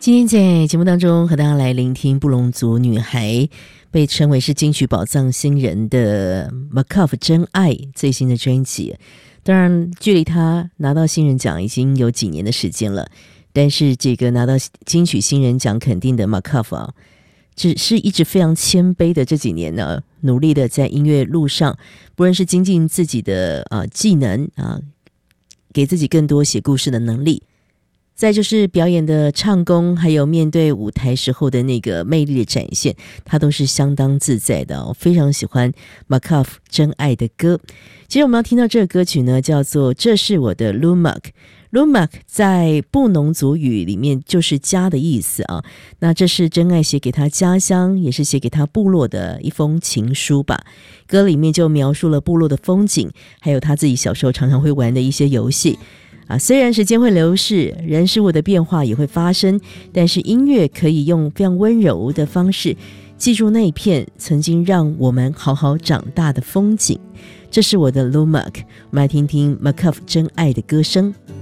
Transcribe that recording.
今天在节目当中和大家来聆听布隆族女孩，被称为是金曲宝藏新人的 McCuff 真爱最新的专辑。当然距离她拿到新人奖已经有几年的时间了，但是这个拿到金曲新人奖肯定的 McCuff 啊，只是一直非常谦卑的这几年呢，努力的在音乐路上，不论是精进自己的技能啊，给自己更多写故事的能力，再就是表演的唱功，还有面对舞台时候的那个魅力的展现，他都是相当自在的。我非常喜欢 McCuff 真爱的歌。其实我们要听到这个歌曲呢，叫做《这是我的 Lumak》。Lumak 在布农族语里面就是家的意思啊。那这是真爱写给他家乡，也是写给他部落的一封情书吧。歌里面就描述了部落的风景，还有他自己小时候常常会玩的一些游戏。虽然时间会流逝，人事物的变化也会发生，但是音乐可以用非常温柔的方式记住那一片曾经让我们好好长大的风景。这是我的 Lumak， 我们来听听 McCuff 真爱的歌声。